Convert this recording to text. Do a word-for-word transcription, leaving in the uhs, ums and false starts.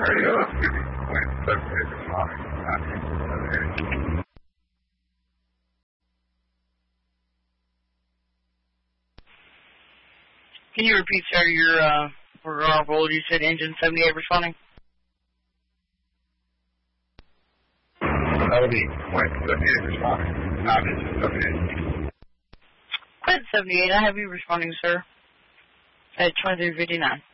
Can you repeat, sir, your, uh, for our role, you said engine seventy-eight responding? seventy, Quint seventy-eight responding, not engine seventy-eight. Quint seventy-eight, I have you responding, sir, at twenty-three fifty-nine.